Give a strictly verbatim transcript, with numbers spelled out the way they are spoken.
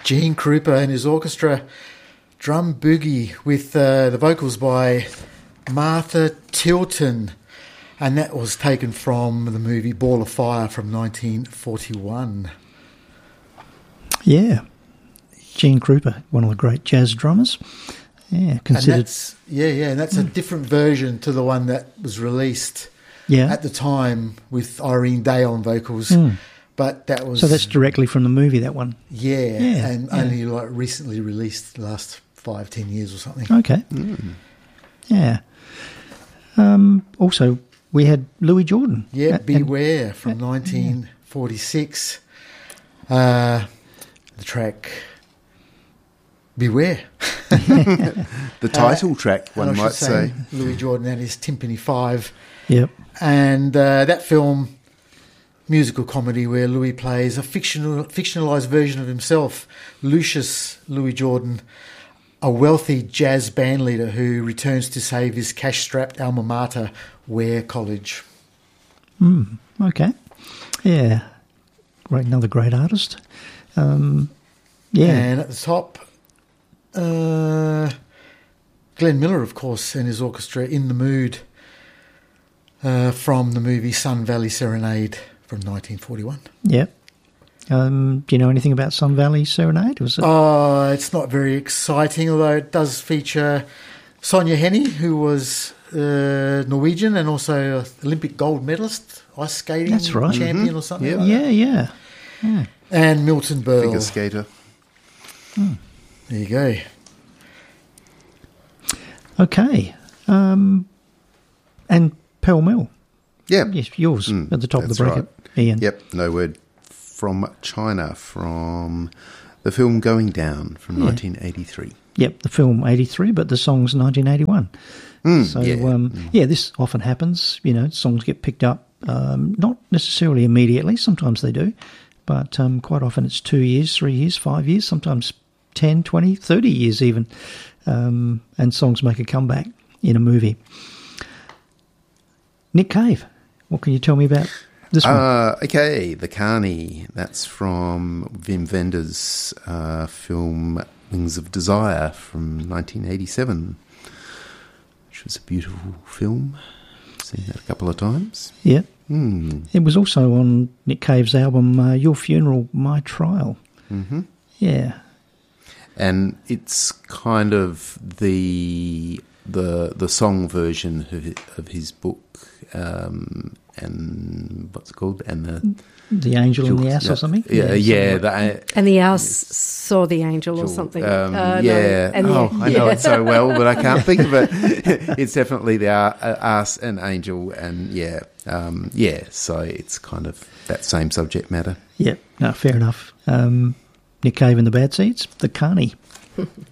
Gene Krupa and his orchestra, Drum Boogie, with uh, the vocals by Martha Tilton. And that was taken from the movie Ball of Fire from nineteen forty-one. Yeah. Gene Krupa, one of the great jazz drummers. Yeah, considered. And that's, yeah, yeah, and that's mm. a different version to the one that was released yeah. at the time with Irene Day on vocals. Mm. But that was... So that's directly from the movie, that one? Yeah, yeah and yeah. only like recently released the last five, ten years or something. Okay. Mm. Yeah. Um, also, we had Louis Jordan. Yeah, at, Beware and, from nineteen forty-six. Uh, the track... Beware. The title uh, track, one might say. say. Louis Jordan and his Timpani Five. Yep. And uh, that film, musical comedy, where Louis plays a fictional, fictionalised version of himself, Lucius Louis Jordan, a wealthy jazz band leader who returns to save his cash-strapped alma mater, Ware College. Mm, okay. Yeah. Great, another great artist. Um, yeah. And at the top... Uh, Glenn Miller, of course, and his orchestra, In the Mood, uh, from the movie Sun Valley Serenade from nineteen forty-one. Yep. Um, do you know anything about Sun Valley Serenade? Was it? Oh, it's not very exciting, although it does feature Sonja Henie, who was uh, Norwegian and also an Olympic gold medalist, ice skating That's right. champion mm-hmm. or something yep. like yeah, that. Yeah, yeah. And Milton Berle. Figure skater. Hmm. There you go. Okay. Um, and Pell Mell. Yeah. Yes, yours mm, at the top of the bracket, right. Ian. Yep, No Word from China, from the film Going Down from yeah. nineteen eighty-three. Yep, the film eighty-three, but the song's nineteen eighty-one. Mm, so, yeah. Um, mm. yeah, this often happens. You know, songs get picked up, um, not necessarily immediately. Sometimes they do. But um, quite often it's two years, three years, five years, sometimes ten, twenty, thirty years even, um, and songs make a comeback in a movie. Nick Cave, what can you tell me about this one? Uh, okay, The Carney. That's from Wim Wenders' uh, film Wings of Desire from nineteen eighty-seven, which was a beautiful film. Seen that a couple of times. Yeah. Mm. It was also on Nick Cave's album uh, Your Funeral, My Trial. Mm-hmm. Yeah. And it's kind of the the the song version of, of his book, um, and what's it called? And the the angel and the ass yeah, or something. Yeah, yeah. The, and the ass saw the angel or something. Um, uh, yeah. No, and oh, the, I know yeah. it so well, but I can't think of it. It's definitely the ass and angel, and yeah, um, yeah. So it's kind of that same subject matter. Yeah. No, fair enough. Um, Nick Cave and the Bad Seeds, The Carney.